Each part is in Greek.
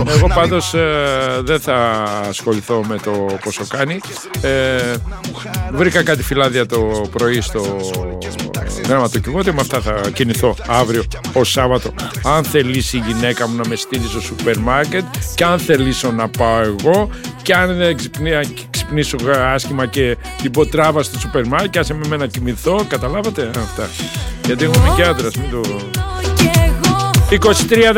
πόσο. Εγώ πάντως δεν θα ασχοληθώ με το πόσο κάνει. Βρήκα κάτι φυλάδια το πρωί στο γραμματοκιβώτιο. Με αυτά θα κινηθώ αύριο ως Σάββατο. Αν θελήσει η γυναίκα μου να με στείλει στο σούπερ μάρκετ, και αν θελήσω να πάω εγώ, και αν δεν ξυπνήσω άσχημα και την πω τράβα στο σούπερ μάρκετ, άσε με να κοιμηθώ. Καταλάβατε αυτά? Γιατί εγώ είμαι και άντρας, μην το... 23 10 513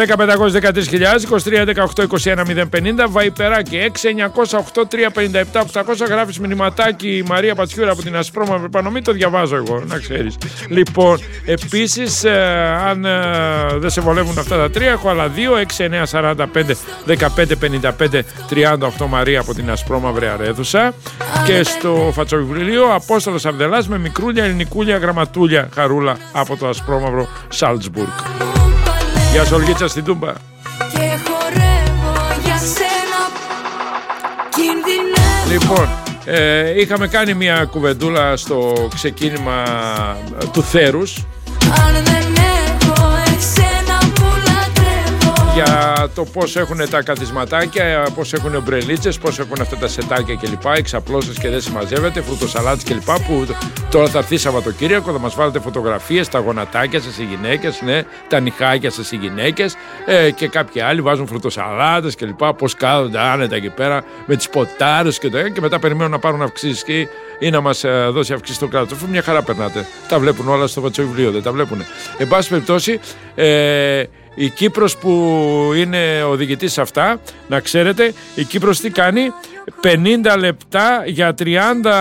23 18 21 050 Βαϊπεράκι 6 900 8 357 800. Γράφεις μηνυματάκι η Μαρία Πατσιούρα από την Ασπρόμαυρη Πανομή. Το διαβάζω εγώ, να ξέρεις. Λοιπόν, επίσης αν δεν σε βολεύουν αυτά τα τρία, έχω άλλα δύο. 6 9 45 15 55 38 Μαρία από την Ασπρόμαυρη Αρέδουσα. Και στο φατσοβιβλίο Απόστολος Αυδελάς με μικρούλια, ελληνικούλια, γραμματούλια Χαρούλα από το Ασπρόμαυρο Σάλτσμπουργκ. Γεια σου Ολγίτσα στην Τούμπα. Λοιπόν, είχαμε κάνει μια κουβεντούλα στο ξεκίνημα του θέρους για το πώς έχουν τα καθισματάκια, πώς έχουν ομπρελίτσες, πώς έχουν αυτά τα σετάκια κλπ. Εξαπλώσεις και δεν συμμαζεύεται, φρουτοσαλάτες κλπ. Που τώρα θα έρθει Σαββατοκύριακο, θα μας βάλετε φωτογραφίες, τα γονατάκια σας οι γυναίκες, ναι, τα νυχάκια σας οι γυναίκες και κάποιοι άλλοι βάζουν φρουτοσαλάτες κλπ. Πώς κάθονται άνετα εκεί πέρα με τις ποτάρες και μετά περιμένουν να πάρουν αυξήσεις ή να μας δώσει αυξήσεις στο κράτος. Αφού μια χαρά περνάτε. Τα βλέπουν όλα στο φατσοβιβλίο, δεν τα βλέπουν. Εν πάση περιπτώσει, η Κύπρος που είναι οδηγητής σε αυτά, να ξέρετε, η Κύπρος τι κάνει? 50 λεπτά για 30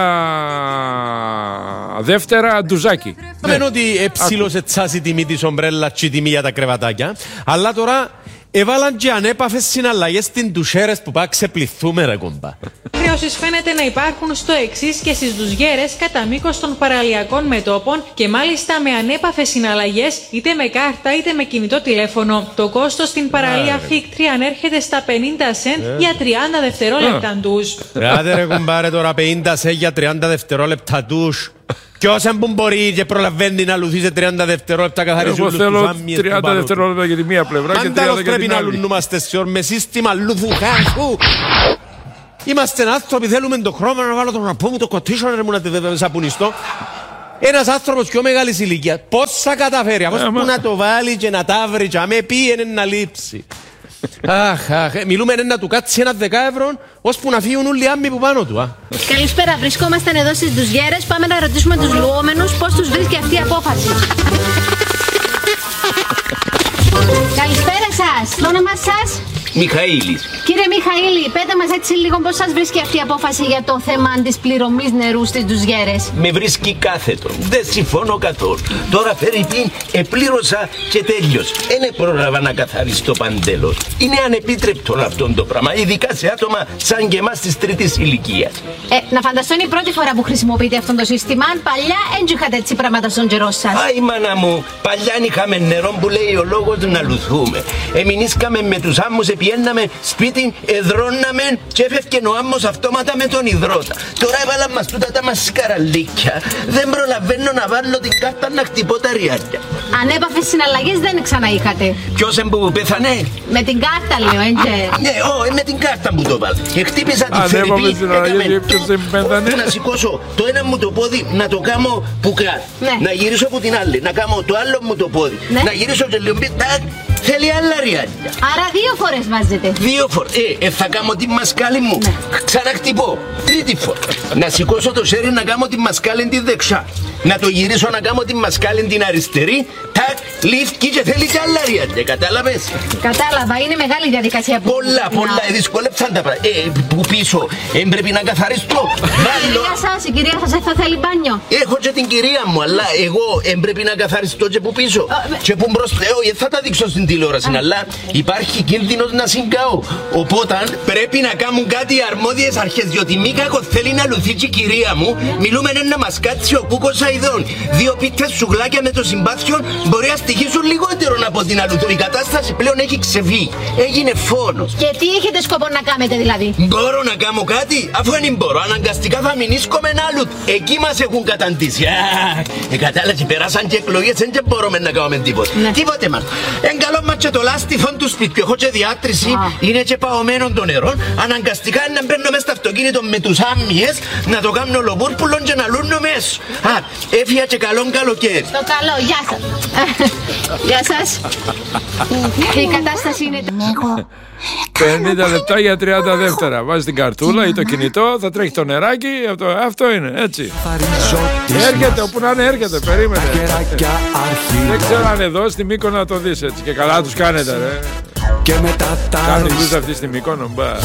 δεύτερα ντουζάκι. Δεν ότι ψήλωσε τσάσει η τιμή της ομπρέλα και η τιμή για τα κρεβατάκια, αλλά τώρα έβαλαν και ανέπαφες συναλλαγές στην τουσέρες που πάει ξεπληθούμε ρε κομπά. Χρεώσεις φαίνεται να υπάρχουν στο εξής και στις ντουζιέρες κατά μήκος των παραλιακών μετώπων και μάλιστα με ανέπαφες συναλλαγές είτε με κάρτα είτε με κινητό τηλέφωνο. Το κόστος στην παραλία Φίκτρη ανέρχεται στα 50 σεντ για 30 δευτερόλεπτα ντουζ. Άντε ρε κουμπάρε τώρα 50 σεντ για 30 δευτερόλεπτα ντουζ. Ποιος που μπορεί και προλαβαίνει να λουθεί σε 30 δευτερόλεπτα καθαρίζουν τους άμυες του πάνω. Εγώ θέλω 30 δευτερόλεπτα για τη μία πλευρά και 30 για την άλλη. Πρέπει να λουνούμαστε σε όρ με σύστημα λουθουχάχου. Είμαστε άνθρωποι, θέλουμε το χρώμα να βάλω τον ραπό μου, το κοτίσιο να σαπουνιστώ. Ένας άνθρωπος πιο μεγάλης ηλικίας, πώς θα καταφέρει, πώς που να το βάλει και να τα βρει και αμέ πήγαινε να λείψει. Μιλούμε να του κάτσει ένα 10 ευρώ, ώσπου να φύγουν όλοι οι άμμοι που πάνω του. Καλησπέρα, βρισκόμαστε εδώ στις ντουζιέρες. Πάμε να ρωτήσουμε τους λουόμενους πώς τους βρίσκει αυτή η απόφαση. Καλησπέρα σας, το όνομά σας? Μιχαήλης. Κύριε Μιχαήλη, πέτε μας έτσι λίγο πώς σας βρίσκει αυτή η απόφαση για το θέμα της πληρωμής νερού στις ντουζιέρες. Με βρίσκει κάθετο. Δεν συμφωνώ καθόλου. Τώρα φέρει επλήρωσα και τέλειωσε. Δεν πρόλαβα να καθαρίσω παντέλος. Είναι ανεπίτρεπτο αυτό το πράγμα, ειδικά σε άτομα σαν και εμάς της τρίτης ηλικίας. Να φανταστώ είναι η πρώτη φορά που χρησιμοποιείτε αυτό το σύστημα. Παλιά δεν είχατε έτσι πράγματα στον καιρό σας. Άι μάνα μου, παλιά είχαμε νερό που λέει ο λόγος να λουθούμε. Εμεινίσκαμε με τους άμμους, πιέναμε σπίτι, εδρώναμε και έφευκε ο άμμος αυτόματα με τον υδρότα. Τώρα έβαλαν μας τούτα τα μας σκαραλίκια. Δεν προλαβαίνω να βάλω την κάρτα να χτυπώ τα ριάκια. Ανέπαφες συναλλαγές δεν ξαναείχατε. Ποιος που πέθανε? Με την κάρτα λέω, έντζε. Ναι, με την κάρτα που το βάλω. Χτύπησα τη φερρυπή, έκαμε να σηκώσω το ένα μου το πόδι να το κάνω που κάτω. Να γυρίσω από την άλλη, να κάνω το άλλο μου το πόδι. Να γυρίσω και λίγο θέλει άλλα ριάκια. Άρα 2 φορές βάζετε. 2 φορές. Θα κάνω τη μασκάλη μου. Ξαναχτυπώ. 3η φορά. Να σηκώσω το σέρι να κάνω τη μασκάλη τη δεξιά. Να το γυρίσω να κάνω τη μασκάλη την αριστερή. Τάκ, λήφκει και θέλει κι άλλα ριάκια. Κατάλαβες? Κατάλαβα. Είναι μεγάλη διαδικασία που... Πολλά. Δυσκολέψαν τα πράγματα. Που πίσω. Πρέπει να καθαρίσω. Η κυρία σας θα θέλει μπάνιο. Έχω και την κυρία μου, αλλά εγώ πρέπει να καθαριστώ και που πίσω. Και που μπροστά. Θα τα δείξω στην τηλεόραση, αλλά υπάρχει κίνδυνος να συγκάω. Οπότε πρέπει να κάνουν κάτι οι αρμόδιες αρχές, διότι μη κακό θέλει να λουθεί και η κυρία μου. Μιλούμε να μας κάτσει ο κούκος αηδών. 2 πίτες σουγλάκια με το συμπάθιο μπορεί να ευτυχήσουν λιγότερο από την αλλού. Η κατάσταση πλέον έχει ξεφύγει. Έγινε φόνος. Και τι έχετε σκοπό να κάνετε δηλαδή? Μπορώ να κάνω κάτι, αφού δεν μπορώ. Αναγκαστικά θα μηνίσκομαι άλλου. Εκεί μας έχουν καταντήσει. Κατάλαβες, περάσαν και εκλογές, δεν μπορούμε να κάνουμε τίποτα. Τίποτε μας. Εν καλό μας και το λάστιφον του σπιτιού. Έχω και διάτρηση, είναι και παωμένο το νερό. Αναγκαστικά να μπαίνω μέσα στο αυτοκίνητο με τους άμμιες, να το κάνω λοπούρπουλον και να λούνω μέσα. Έφυγα και καλό καλοκαίρι. Το καλό, γεια σας. Γεια σας. Η κατάσταση είναι... 50 λεπτά για 30 δεύτερα. Βάζει την καρτούλα ή το κινητό, θα τρέχει το νεράκι. Αυτό είναι, έτσι. Έρχεται, όπου να είναι, έρχεται. Περίμενε. Δεν ξέρω αν εδώ στη Μύκονο να το δεις έτσι. Και καλά τους κάνετε, ρε. Κάνουν τους αυτή στη Μύκονο.